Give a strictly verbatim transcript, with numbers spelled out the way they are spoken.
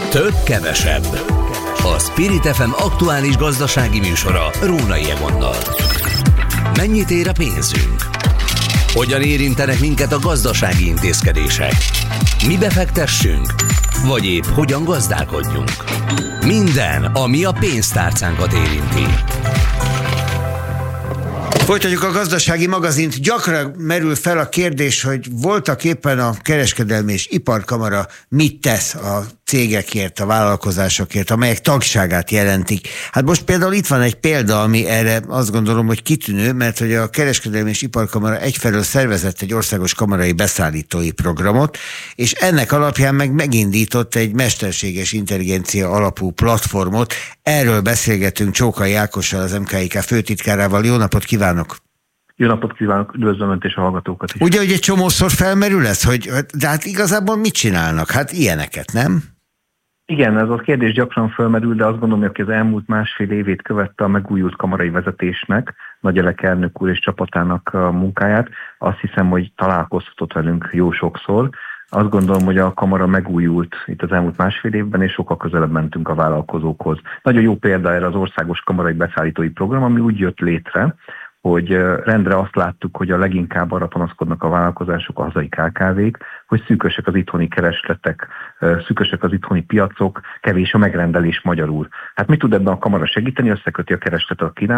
Több kevesebb. A Spirit ef em aktuális gazdasági műsora Rónai Egonnal. Mennyit ér a pénzünk? Hogyan érintenek minket a gazdasági intézkedések? Mibe fektessünk? Vagy épp hogyan gazdálkodjunk? Minden, ami a pénztárcánkat érinti. Folytatjuk a gazdasági magazint. Gyakran merül fel a kérdés, hogy voltak éppen a Kereskedelmi és Iparkamara mit tesz a cégekért, a vállalkozásokért, amelyek tagságát jelentik. Hát most például itt van egy példa, ami erre azt gondolom, hogy kitűnő, mert hogy a Kereskedelmi és Iparkamara egyfelől szervezett egy országos kamarai beszállítói programot, és ennek alapján meg megindított egy mesterséges intelligencia alapú platformot. Erről beszélgetünk Csókai Ákossal, az em ká i ká főtitkárával. Jó napot kívánok! Jó napot kívánok, üdvözlöm Önt és a hallgatókat is. Ugye, hogy egy csomószor felmerül ez, hogy de hát igazából mit csinálnak? Hát ilyeneket, nem? Igen, ez a kérdés gyakran felmerül, de azt gondolom, hogy az elmúlt másfél évét követte a megújult kamarai vezetésnek, Nagy Elek elnök úr és csapatának a munkáját. Azt hiszem, hogy találkozhatott velünk jó sokszor. Azt gondolom, hogy a kamara megújult itt az elmúlt másfél évben, és sokkal közelebb mentünk a vállalkozókhoz. Nagyon jó példa erre az országos kamarai beszállítói program, ami úgy jött létre, hogy rendre azt láttuk, hogy a leginkább arra panaszkodnak a vállalkozások, a hazai ká ká vék, hogy szűkösek az itthoni keresletek, szűkösek az itthoni piacok, kevés a megrendelés magyarul. Hát mit tud ebben a kamara segíteni? Összeköti a keresletet a kínálatot,